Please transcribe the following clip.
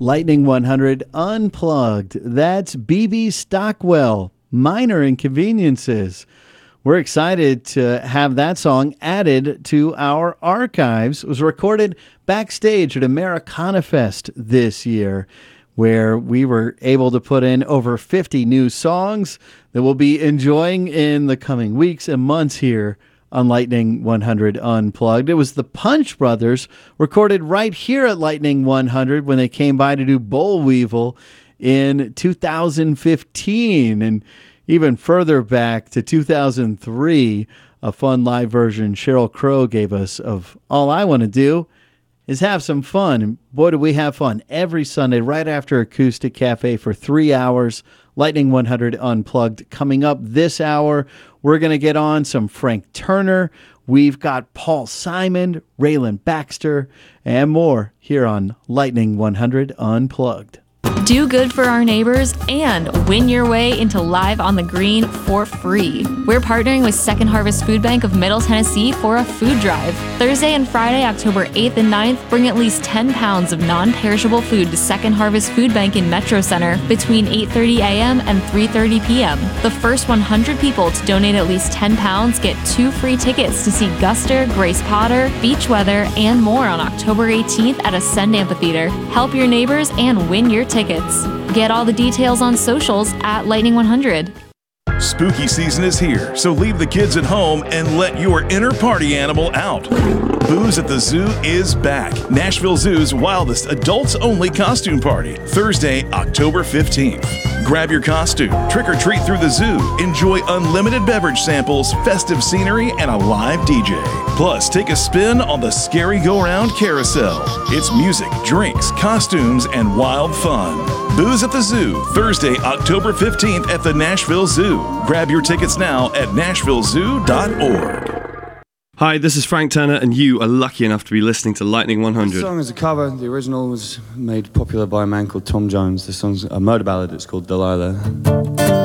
Lightning 100 Unplugged. That's BB Stockwell, Minor Inconveniences. We're excited to have that song added to our archives. It was recorded backstage at Americana Fest this year, where we were able to put in over 50 new songs that we'll be enjoying in the coming weeks and months here on Lightning 100 Unplugged. It was the Punch Brothers, recorded right here at Lightning 100 when they came by to do Boll Weevil in 2015. And even further back to 2003, a fun live version Sheryl Crow gave us of All I Want to Do is Have Some Fun. And boy, do we have fun every Sunday right after Acoustic Cafe for 3 hours. Lightning 100 Unplugged coming up this hour. We're going to get on some Frank Turner. We've got Paul Simon, Raylan Baxter, and more here on Lightning 100 Unplugged. Do good for our neighbors and win your way into Live on the Green for free. We're partnering with Second Harvest Food Bank of Middle Tennessee for a food drive. Thursday and Friday, October 8th and 9th, bring at least 10 pounds of non-perishable food to Second Harvest Food Bank in Metro Center between 8:30 a.m. and 3:30 p.m. The first 100 people to donate at least 10 pounds get 2 free tickets to see Guster, Grace Potter, Beach Weather, and more on October 18th at Ascend Amphitheater. Help your neighbors and win your tickets. Get all the details on socials at Lightning 100. Spooky season is here, so leave the kids at home and let your inner party animal out. Booze at the Zoo is back. Nashville Zoo's wildest adults-only costume party, Thursday, October 15th. Grab your costume, trick or treat through the zoo, enjoy unlimited beverage samples, festive scenery, and a live DJ. Plus, take a spin on the Scary Go-Round Carousel. It's music, drinks, costumes, and wild fun. Booze at the Zoo, Thursday, October 15th at the Nashville Zoo. Grab your tickets now at nashvillezoo.org. Hi, this is Frank Turner, and you are lucky enough to be listening to Lightning 100. The song is a cover. The original was made popular by a man called Tom Jones. The song's a murder ballad. It's called Delilah.